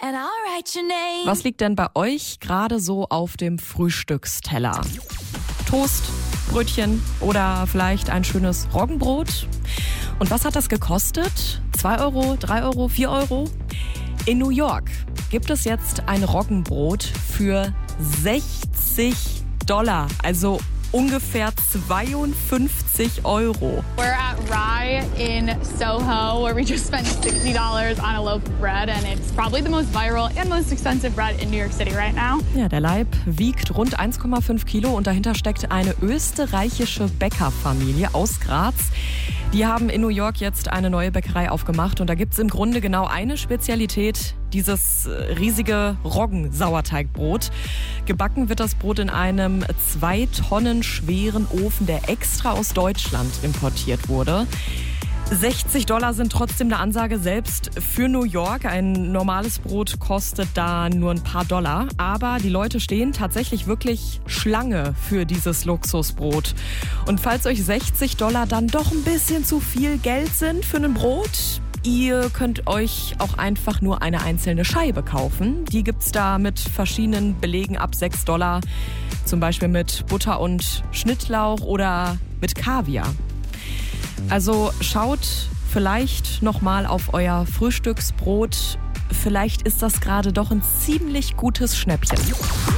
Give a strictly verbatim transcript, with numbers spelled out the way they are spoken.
and I'll write your name. Was liegt denn bei euch gerade so auf dem Frühstücksteller? Toast, Brötchen oder vielleicht ein schönes Roggenbrot? Und was hat das gekostet? Zwei Euro, drei Euro, vier Euro? In New York gibt es jetzt ein Roggenbrot für sechzig Dollar, also ungefähr zweiundfünfzig Euro. We're at Rye in Soho, where we just spent sixty dollars on a loaf of bread, and it's probably the most viral and most expensive bread in New York City right now. Ja, der Laib wiegt rund eins Komma fünf Kilo und dahinter steckt eine österreichische Bäckerfamilie aus Graz. Die haben in New York jetzt eine neue Bäckerei aufgemacht und da gibt es im Grunde genau eine Spezialität, dieses riesige Roggensauerteigbrot. Gebacken wird das Brot in einem zwei Tonnen schweren Ofen, der extra aus Deutschland importiert wurde. sechzig Dollar sind trotzdem eine Ansage selbst für New York. Ein normales Brot kostet da nur ein paar Dollar. Aber die Leute stehen tatsächlich wirklich Schlange für dieses Luxusbrot. Und falls euch sechzig Dollar dann doch ein bisschen zu viel Geld sind für ein Brot, ihr könnt euch auch einfach nur eine einzelne Scheibe kaufen. Die gibt's da mit verschiedenen Belegen ab sechs Dollar. Zum Beispiel mit Butter und Schnittlauch oder mit Kaviar. Also schaut vielleicht nochmal auf euer Frühstücksbrot. Vielleicht ist das gerade doch ein ziemlich gutes Schnäppchen.